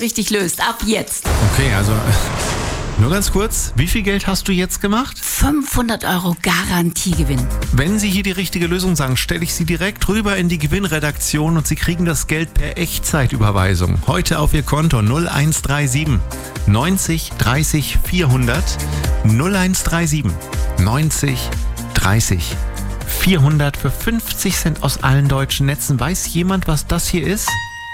richtig löst. Ab jetzt. Okay, also nur ganz kurz, wie viel Geld hast du jetzt gemacht? 500 € Garantiegewinn. Wenn Sie hier die richtige Lösung sagen, stelle ich Sie direkt rüber in die Gewinnredaktion und Sie kriegen das Geld per Echtzeitüberweisung. Heute auf Ihr Konto 0137 90 30 400 0137 90 30 400 für 50 Cent aus allen deutschen Netzen. Weiß jemand, was das hier ist?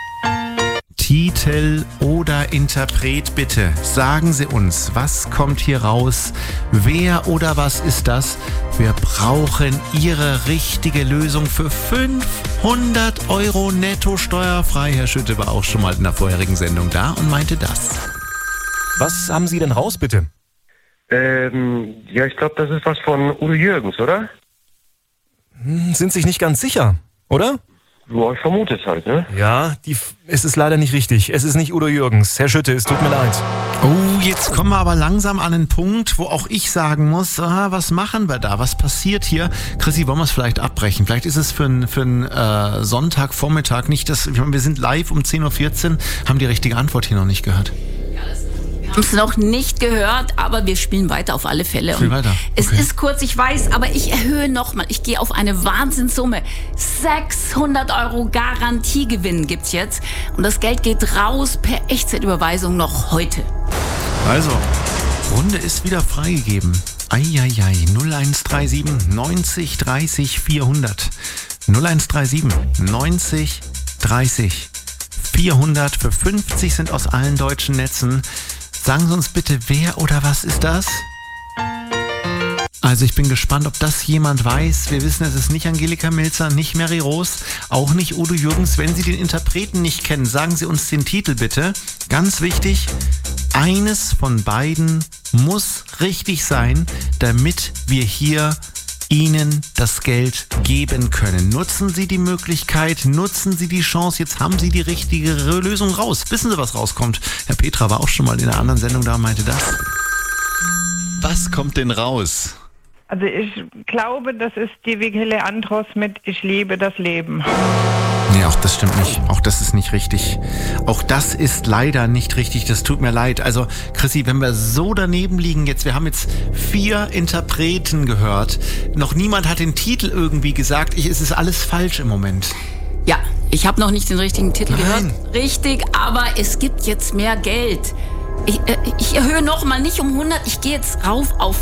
Titel oder Interpret, bitte. Sagen Sie uns, was kommt hier raus? Wer oder was ist das? Wir brauchen Ihre richtige Lösung für 500 € netto steuerfrei. Herr Schütte war auch schon mal in der vorherigen Sendung da und meinte das. Was haben Sie denn raus, bitte? Ja, ich glaube, das ist was von Udo Jürgens, oder? Sind sich nicht ganz sicher, oder? Ja, ich vermute es halt, ne? Ja, es ist leider nicht richtig. Es ist nicht Udo Jürgens. Herr Schütte, es tut mir leid. Oh, jetzt kommen wir aber langsam an einen Punkt, wo auch ich sagen muss, was machen wir da? Was passiert hier? Chrissy, wollen wir es vielleicht abbrechen? Vielleicht ist es für einen Sonntagvormittag nicht das... Ich meine, wir sind live um 10.14 Uhr, haben die richtige Antwort hier noch nicht gehört. Wir haben es noch nicht gehört, aber wir spielen weiter auf alle Fälle. Spielen weiter. Okay. Es ist kurz, ich weiß, aber ich erhöhe nochmal. Ich gehe auf eine Wahnsinnssumme. 600 € Garantiegewinn gibt's jetzt. Und das Geld geht raus per Echtzeitüberweisung noch heute. Also, Runde ist wieder freigegeben. Eieiei, 0137 90 30 400. 0137 90 30 400 für 50 sind aus allen deutschen Netzen. Sagen Sie uns bitte, wer oder was ist das? Also ich bin gespannt, ob das jemand weiß. Wir wissen, es ist nicht Angelika Milzer, nicht Mary Rose, auch nicht Udo Jürgens. Wenn Sie den Interpreten nicht kennen, sagen Sie uns den Titel bitte. Ganz wichtig, eines von beiden muss richtig sein, damit wir hier Ihnen das Geld geben können. Nutzen Sie die Möglichkeit, nutzen Sie die Chance. Jetzt haben Sie die richtige Lösung raus. Wissen Sie, was rauskommt? Herr Petra war auch schon mal in einer anderen Sendung da und meinte das. Was kommt denn raus? Also ich glaube, das ist die Vikele Andros mit Ich liebe das Leben. Nee, auch das stimmt nicht. Auch das ist nicht richtig. Auch das ist leider nicht richtig. Das tut mir leid. Also, Chrissy, wenn wir so daneben liegen jetzt, wir haben jetzt 4 Interpreten gehört. Noch niemand hat den Titel irgendwie gesagt. Es ist alles falsch im Moment. Ja, ich habe noch nicht den richtigen Titel gehört. Richtig, aber es gibt jetzt mehr Geld. Ich erhöhe nochmal, nicht um 100, ich gehe jetzt rauf auf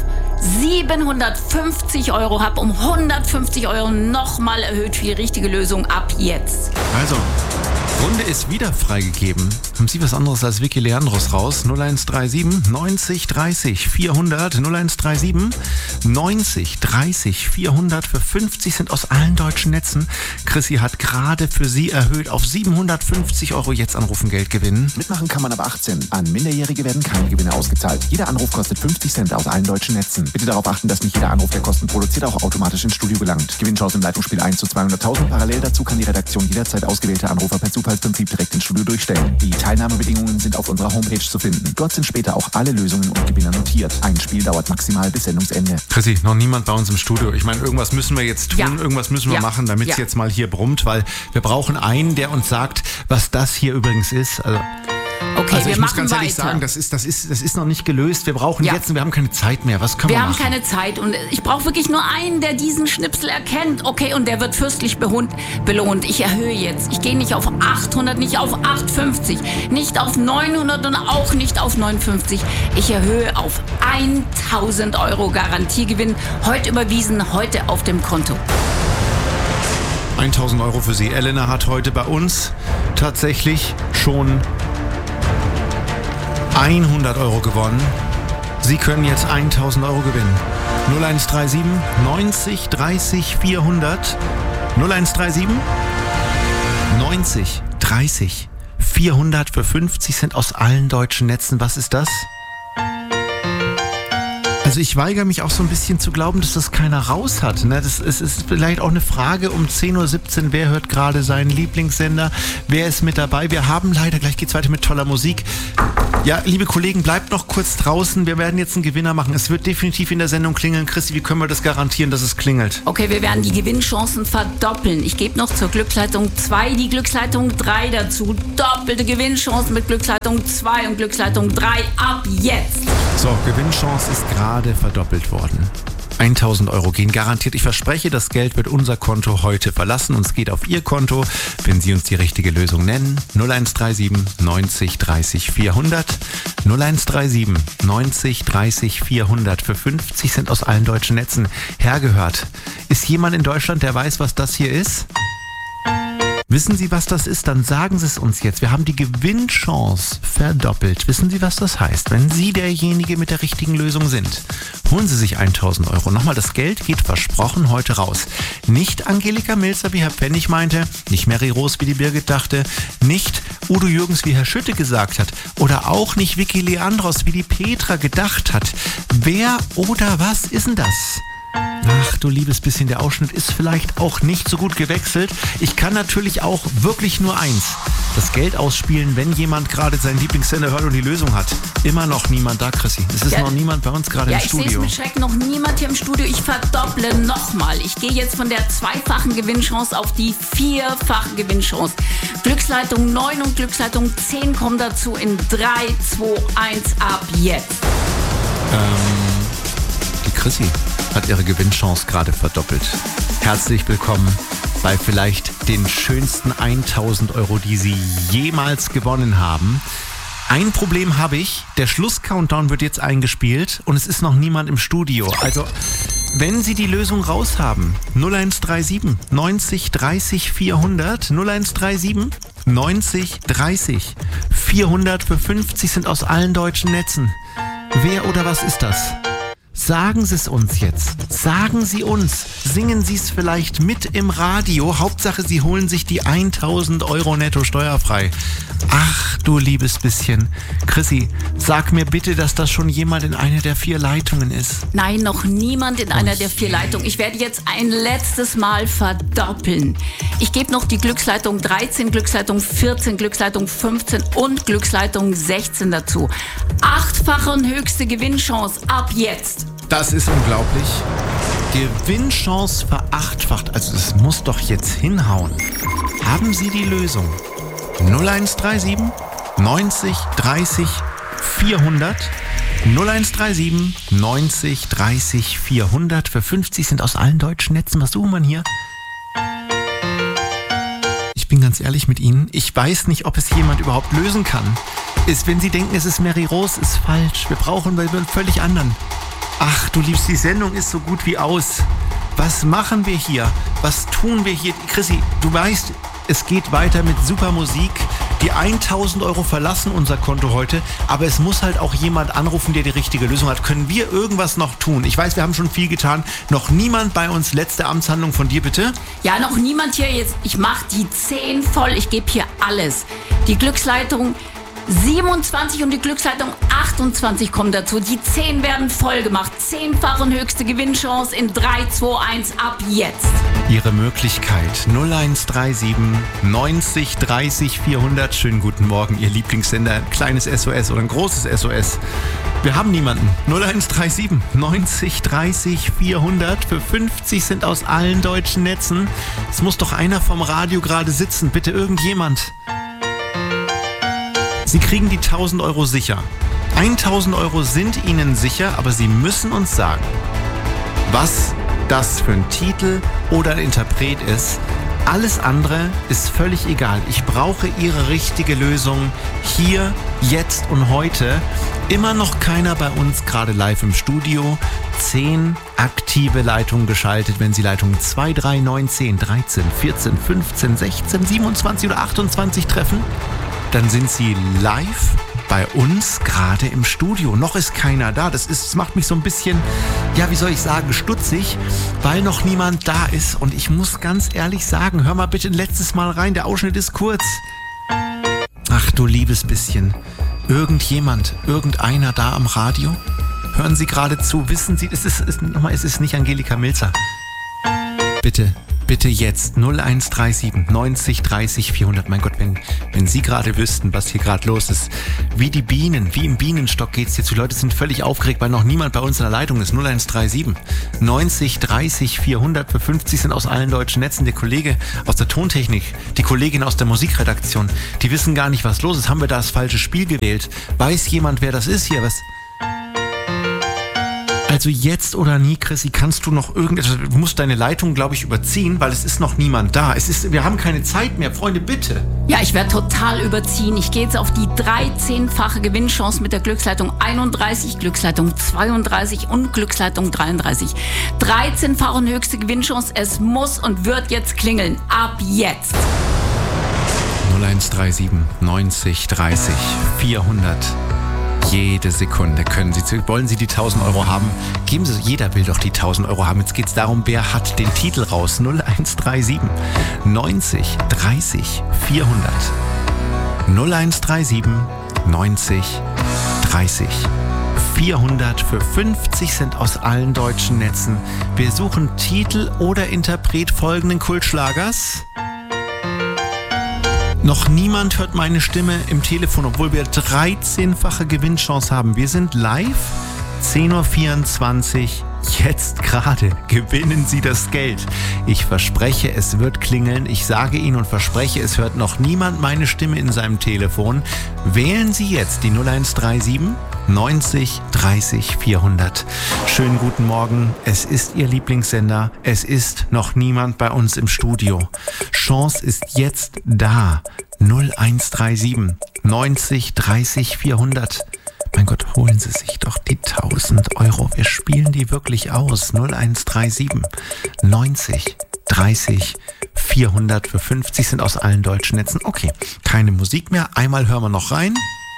750 €, habe um 150 € nochmal erhöht für die richtige Lösung ab jetzt. Also, Runde ist wieder freigegeben. Haben Sie was anderes als Vicky Leandros raus? 0137 90 30 400 0137 90 30 400 für 50 sind aus allen deutschen Netzen. Chrissy hat gerade für Sie erhöht auf 750 € jetzt anrufen, Geld gewinnen. Mitmachen kann man ab 18. An Minderjährige werden keine Gewinne ausgezahlt. Jeder Anruf kostet 50 Cent aus allen deutschen Netzen. Bitte darauf achten, dass nicht jeder Anruf, der Kosten produziert, auch automatisch ins Studio gelangt. Gewinnchance im Leitungsspiel 1 zu 200.000. Parallel dazu kann die Redaktion jederzeit ausgewählte Anrufer per Zufallsprinzip direkt ins Studio durchstellen. Die Teilnahmebedingungen sind auf unserer Homepage zu finden. Dort sind später auch alle Lösungen und Gewinner notiert. Ein Spiel dauert maximal bis Sendungsende. Chrissy, noch niemand bei uns im Studio. Ich meine, irgendwas müssen wir jetzt tun, irgendwas müssen wir machen, damit es jetzt mal hier brummt, weil wir brauchen einen, der uns sagt, was das hier übrigens ist. Okay, also wir ich muss machen ganz ehrlich weiter. sagen, das ist noch nicht gelöst. Wir brauchen jetzt, wir haben keine Zeit mehr. Was können wir machen? Wir haben keine Zeit und ich brauche wirklich nur einen, der diesen Schnipsel erkennt. Okay, und der wird fürstlich belohnt. Ich erhöhe jetzt. Ich gehe nicht auf 800, nicht auf 850, nicht auf 900 und auch nicht auf 59. Ich erhöhe auf 1000 € Garantiegewinn. Heute überwiesen, heute auf dem Konto. 1000 € für Sie. Elena hat heute bei uns tatsächlich schon 100 € gewonnen. Sie können jetzt 1000 € gewinnen. 0137 90 30 400 0137 90 30 400 für 50 Cent aus allen deutschen Netzen. Was ist das? Also ich weigere mich auch so ein bisschen zu glauben, dass das keiner raus hat. Ne? Es ist vielleicht auch eine Frage um 10.17 Uhr, wer hört gerade seinen Lieblingssender, wer ist mit dabei. Wir haben leider, gleich geht's weiter mit toller Musik. Ja, liebe Kollegen, bleibt noch kurz draußen. Wir werden jetzt einen Gewinner machen. Es wird definitiv in der Sendung klingeln. Christi, wie können wir das garantieren, dass es klingelt? Okay, wir werden die Gewinnchancen verdoppeln. Ich gebe noch zur Glücksleitung 2 die Glücksleitung 3 dazu. Doppelte Gewinnchancen mit Glücksleitung 2 und Glücksleitung 3 ab jetzt. So, Gewinnchance ist gerade verdoppelt worden. 1.000 Euro gehen garantiert. Ich verspreche, das Geld wird unser Konto heute verlassen und es geht auf Ihr Konto, wenn Sie uns die richtige Lösung nennen. 0137 90 30 400. 0137 90 30 400 für 50 Cent aus allen deutschen Netzen. Hergehört. Ist jemand in Deutschland, der weiß, was das hier ist? Wissen Sie, was das ist? Dann sagen Sie es uns jetzt. Wir haben die Gewinnchance verdoppelt. Wissen Sie, was das heißt? Wenn Sie derjenige mit der richtigen Lösung sind, holen Sie sich 1.000 Euro. Nochmal, das Geld geht versprochen heute raus. Nicht Angelika Milzer, wie Herr Pfennig meinte, nicht Mary Rose, wie die Birgit dachte, nicht Udo Jürgens, wie Herr Schütte gesagt hat, oder auch nicht Vicky Leandros, wie die Petra gedacht hat. Wer oder was ist denn das? Ach du liebes bisschen, der Ausschnitt ist vielleicht auch nicht so gut gewechselt. Ich kann natürlich auch wirklich nur eins: das Geld ausspielen, wenn jemand gerade seinen Lieblingssender hört und die Lösung hat. Immer noch niemand da, Chrissy. Es ist noch niemand bei uns gerade im Studio. Ja, ich sehe es mit Schreck, noch niemand hier im Studio. Ich verdopple nochmal. Ich gehe jetzt von der zweifachen Gewinnchance auf die vierfache Gewinnchance. Glücksleitung 9 und Glücksleitung 10 kommen dazu in 3, 2, 1 ab jetzt. Die Chrissy hat ihre Gewinnchance gerade verdoppelt. Herzlich willkommen bei vielleicht den schönsten 1.000 Euro, die Sie jemals gewonnen haben. Ein Problem habe ich, der Schluss-Countdown wird jetzt eingespielt und es ist noch niemand im Studio. Also, wenn Sie die Lösung raus haben, 0137 90 30 400, 0137 90 30 400 für 50 Cent aus allen deutschen Netzen. Wer oder was ist das? Sagen Sie es uns jetzt. Sagen Sie uns. Singen Sie es vielleicht mit im Radio. Hauptsache, Sie holen sich die 1.000 Euro netto steuerfrei. Ach, du liebes bisschen. Chrissy, sag mir bitte, dass das schon jemand in einer der 4 Leitungen ist. Nein, noch niemand in einer der 4 Leitungen. Ich werde jetzt ein letztes Mal verdoppeln. Ich gebe noch die Glücksleitung 13, Glücksleitung 14, Glücksleitung 15 und Glücksleitung 16 dazu. 8-fache und höchste Gewinnchance ab jetzt. Das ist unglaublich. Gewinnchance verachtfacht. Also das muss doch jetzt hinhauen. Haben Sie die Lösung? 0137 90 30 400. 0137 90 30 400 für 50 Cent aus allen deutschen Netzen. Was suchen wir hier? Ich bin ganz ehrlich mit Ihnen. Ich weiß nicht, ob es jemand überhaupt lösen kann. Wenn Sie denken, es ist Mary Rose, ist falsch. Wir brauchen bei völlig anderen. Ach, du liebst, die Sendung ist so gut wie aus. Was machen wir hier? Was tun wir hier? Chrissy, du weißt, es geht weiter mit super Musik. Die 1.000 Euro verlassen unser Konto heute, aber es muss halt auch jemand anrufen, der die richtige Lösung hat. Können wir irgendwas noch tun? Ich weiß, wir haben schon viel getan. Noch niemand bei uns. Letzte Amtshandlung von dir, bitte. Ja, noch niemand hier jetzt. Ich mache die 10 voll. Ich gebe hier alles. Die Glücksleitung 27 und die Glücksleitung 28 kommen dazu. Die 10 werden voll gemacht. 10-fache und höchste Gewinnchance in 3, 2, 1 ab jetzt. Ihre Möglichkeit 0137 90 30 400. Schönen guten Morgen, Ihr Lieblingssender. Ein kleines SOS oder ein großes SOS. Wir haben niemanden. 0137 90 30 400 für 50 Cent aus allen deutschen Netzen. Es muss doch einer vom Radio gerade sitzen. Bitte irgendjemand. Sie kriegen die 1.000 Euro sicher. 1.000 Euro sind Ihnen sicher, aber Sie müssen uns sagen, was das für ein Titel oder ein Interpret ist. Alles andere ist völlig egal. Ich brauche Ihre richtige Lösung hier, jetzt und heute. Immer noch keiner bei uns gerade live im Studio. 10 aktive Leitungen geschaltet. Wenn Sie Leitungen 2, 3, 9, 10, 13, 14, 15, 16, 27 oder 28 treffen, dann sind Sie live bei uns gerade im Studio. Noch ist keiner da. Das macht mich so ein bisschen, ja, wie soll ich sagen, stutzig, weil noch niemand da ist. Und ich muss ganz ehrlich sagen, hör mal bitte ein letztes Mal rein. Der Ausschnitt ist kurz. Ach du liebes bisschen. Irgendjemand, irgendeiner da am Radio? Hören Sie gerade zu, wissen Sie, es ist nicht Angelika Milzer. Bitte jetzt 0137 90 30 400. Mein Gott, wenn Sie gerade wüssten, was hier gerade los ist. Wie die Bienen, wie im Bienenstock geht's jetzt. Die Leute sind völlig aufgeregt, weil noch niemand bei uns in der Leitung ist. 0137 90 30 400 für 50 sind aus allen deutschen Netzen. Der Kollege aus der Tontechnik, die Kollegin aus der Musikredaktion, die wissen gar nicht, was los ist. Haben wir da das falsche Spiel gewählt? Weiß jemand, wer das ist hier? Also jetzt oder nie, Chrissy, kannst du noch irgendetwas, du musst deine Leitung, glaube ich, überziehen, weil es ist noch niemand da. Wir haben keine Zeit mehr, Freunde, bitte. Ja, ich werde total überziehen. Ich gehe jetzt auf die 13-fache Gewinnchance mit der Glücksleitung 31, Glücksleitung 32 und Glücksleitung 33. 13-fache und höchste Gewinnchance. Es muss und wird jetzt klingeln. Ab jetzt. 0137 90 30 400. Jede Sekunde wollen Sie die 1000 Euro haben? Geben Sie, jeder will doch die 1000 Euro haben. Jetzt geht es darum, wer hat den Titel raus? 0137 90 30 400. 0137 90 30 400 für 50 Cent aus allen deutschen Netzen. Wir suchen Titel oder Interpret folgenden Kultschlagers. Noch niemand hört meine Stimme im Telefon, obwohl wir 13-fache Gewinnchance haben. Wir sind live, 10.24 Uhr. Jetzt gerade gewinnen Sie das Geld. Ich verspreche, es wird klingeln. Ich sage Ihnen und verspreche, es hört noch niemand meine Stimme in seinem Telefon. Wählen Sie jetzt die 0137 90 30 400. Schönen guten Morgen. Es ist Ihr Lieblingssender. Es ist noch niemand bei uns im Studio. Chance ist jetzt da. 0137 90 30 400. Mein Gott, holen Sie sich doch die 1000 Euro. Wir spielen die wirklich aus. 0137 90 30 400 für 50 sind aus allen deutschen Netzen. Okay, keine Musik mehr. Einmal hören wir noch rein.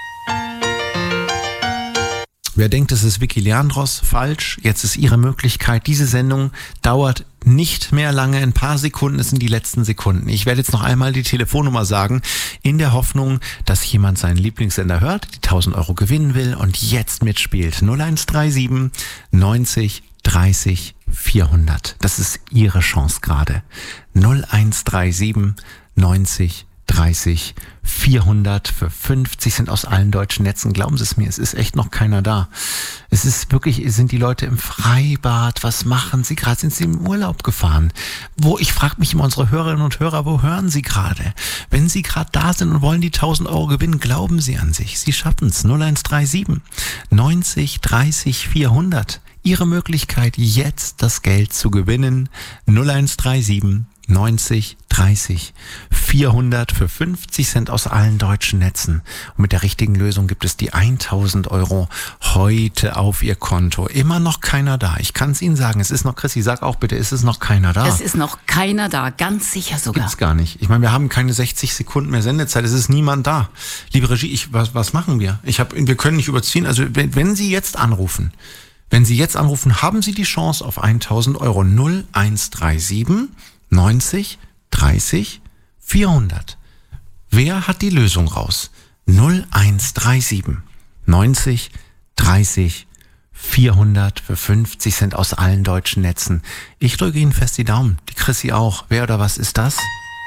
Wer denkt, es ist Vicky Leandros? Falsch. Jetzt ist Ihre Möglichkeit. Diese Sendung dauert nicht mehr lange. Ein paar Sekunden, es sind die letzten Sekunden. Ich werde jetzt noch einmal die Telefonnummer sagen, in der Hoffnung, dass jemand seinen Lieblingssender hört, die 1000 Euro gewinnen will und jetzt mitspielt. 0137 90 30 400. Das ist Ihre Chance gerade. 0137 90 30 400 für 50 sind aus allen deutschen Netzen. Glauben Sie es mir, es ist echt noch keiner da. Es ist wirklich, sind die Leute im Freibad? Was machen sie gerade? Sind sie im Urlaub gefahren? Ich frage mich immer, unsere Hörerinnen und Hörer, wo hören sie gerade? Wenn sie gerade da sind und wollen die 1000 Euro gewinnen, glauben sie an sich. Sie schaffen es. 0137 90 30 400. Ihre Möglichkeit, jetzt das Geld zu gewinnen. 0137 90 30 400 für 50 Cent aus allen deutschen Netzen. Und mit der richtigen Lösung gibt es die 1000 Euro heute auf Ihr Konto. Immer noch keiner da. Ich kann es Ihnen sagen, es ist noch, Chrissy, sag auch bitte, ist es noch keiner da? Es ist noch keiner da, ganz sicher sogar. Gibt's gar nicht. Ich meine, wir haben keine 60 Sekunden mehr Sendezeit, es ist niemand da. Liebe Regie, was machen wir? Wir können nicht überziehen. Also wenn Sie jetzt anrufen, haben Sie die Chance auf 1000 Euro. 0137 90 30 400. Wer hat die Lösung raus? 0137 90 30 400 für 50 Cent aus allen deutschen Netzen. Ich drücke Ihnen fest die Daumen. Die Chrissy auch. Wer oder was ist das?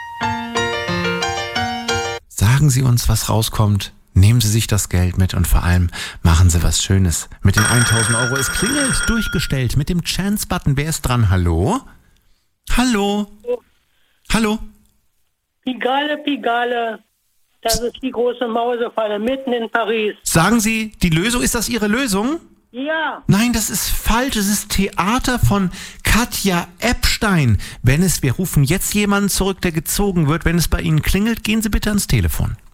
Sagen Sie uns, was rauskommt. Nehmen Sie sich das Geld mit und vor allem machen Sie was Schönes. Mit den 1000 Euro. Es klingelt, durchgestellt mit dem Chance-Button. Wer ist dran? Hallo? Hallo? Hallo? Pigalle, das ist die große Mausefalle mitten in Paris. Sagen Sie, die Lösung, ist das Ihre Lösung? Ja. Nein, das ist falsch. Es ist Theater von Katja Epstein. Wir rufen jetzt jemanden zurück, der gezogen wird. Wenn es bei Ihnen klingelt, gehen Sie bitte ans Telefon.